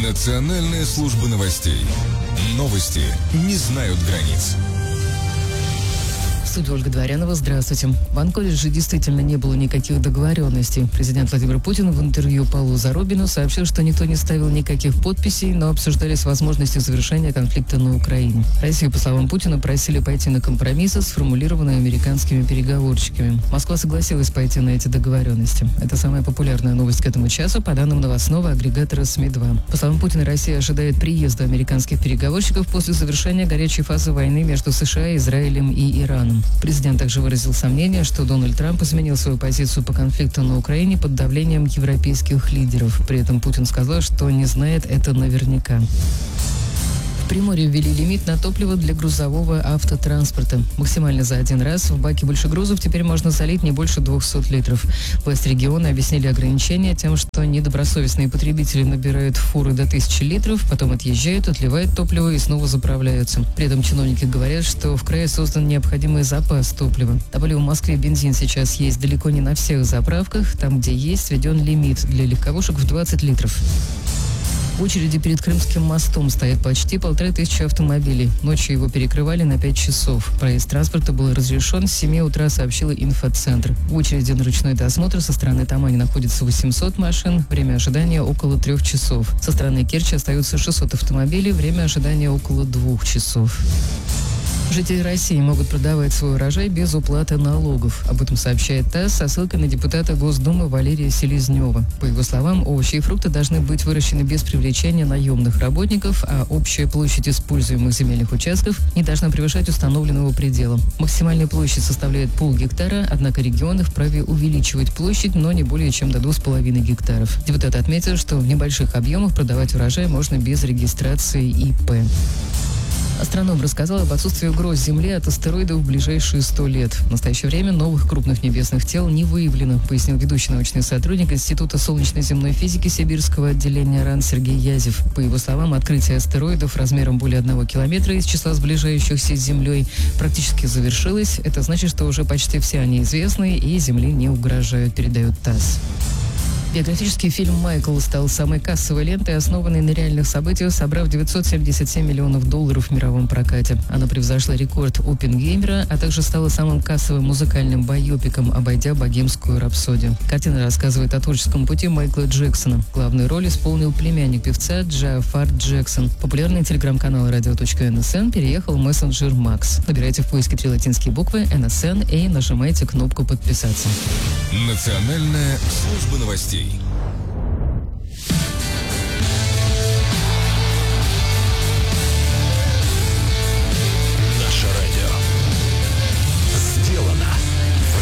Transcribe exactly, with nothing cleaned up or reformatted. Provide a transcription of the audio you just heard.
Национальная служба новостей. Новости не знают границ. В студии Ольга Дворянова. Здравствуйте. В Анкоридже действительно не было никаких договоренностей. Президент Владимир Путин в интервью Павлу Зарубину сообщил, что никто не ставил никаких подписей, но обсуждались возможности завершения конфликта на Украине. Россию, по словам Путина, просили пойти на компромиссы, сформулированные американскими переговорщиками. Москва согласилась пойти на эти договоренности. Это самая популярная новость к этому часу, по данным новостного агрегатора СМИ два. По словам Путина, Россия ожидает приезда американских переговорщиков после завершения горячей фазы войны между США, Израилем и Ираном. Президент также выразил сомнение, что Дональд Трамп изменил свою позицию по конфликту на Украине под давлением европейских лидеров. При этом Путин сказал, что не знает это наверняка. В Приморье ввели лимит на топливо для грузового автотранспорта. Максимально за один раз в баке больше грузов теперь можно залить не больше двухсот литров. Власти региона объяснили ограничения тем, что недобросовестные потребители набирают фуры до тысячи литров, потом отъезжают, отливают топливо и снова заправляются. При этом чиновники говорят, что в крае создан необходимый запас топлива. Топлива в Москве бензин сейчас есть далеко не на всех заправках. Там, где есть, введен лимит для легковушек в двадцать литров. В очереди перед Крымским мостом стоят почти полторы тысячи автомобилей. Ночью его перекрывали на пять часов. Проезд транспорта был разрешен с семи утра, сообщила инфоцентр. В очереди на ручной досмотр со стороны Тамани находится восемьсот машин. Время ожидания около трех часов. Со стороны Керчи остаются шестьсот автомобилей. Время ожидания около двух часов. Жители России могут продавать свой урожай без уплаты налогов. Об этом сообщает ТАСС со ссылкой на депутата Госдумы Валерия Селезнева. По его словам, овощи и фрукты должны быть выращены без привлечения наемных работников, а общая площадь используемых земельных участков не должна превышать установленного предела. Максимальная площадь составляет полгектара, однако регионы вправе увеличивать площадь, но не более чем до двух с половиной гектаров. Депутат отметил, что в небольших объемах продавать урожай можно без регистрации ИП. Астроном рассказал об отсутствии угроз Земли от астероидов в ближайшие сто лет. В настоящее время новых крупных небесных тел не выявлено, пояснил ведущий научный сотрудник Института солнечной земной физики Сибирского отделения РАН Сергей Язев. По его словам, открытие астероидов размером более одного километра из числа сближающихся с Землей практически завершилось. Это значит, что уже почти все они известны и Земле не угрожают, передает ТАСС. Биографический фильм «Майкл» стал самой кассовой лентой, основанной на реальных событиях, собрав девятьсот семьдесят семь миллионов долларов в мировом прокате. Она превзошла рекорд Оппенгеймера, а также стала самым кассовым музыкальным байопиком, обойдя «Богемскую рапсодию». Картина рассказывает о творческом пути Майкла Джексона. Главную роль исполнил племянник певца Джафар Джексон. Популярный телеграм-канал радио точка эн эс эн переехал в мессенджер Макс. Набирайте в поиске три латинские буквы эн эс эн и нажимайте кнопку «Подписаться». Национальная служба новостей.